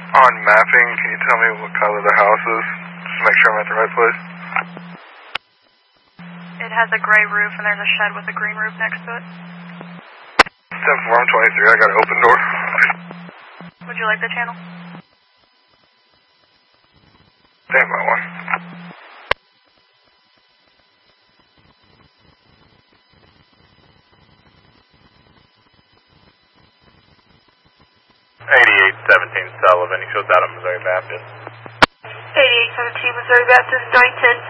On mapping, can you tell me what color the house is? Just to make sure I'm at the right place. It has a gray roof and there's a shed with a green roof next to it. 10-4, I'm 23, I got an open door. Would you like the channel? Stand by one. (8817) Sullivan, he shows out of Missouri Baptist. 8817 Missouri Baptist, 910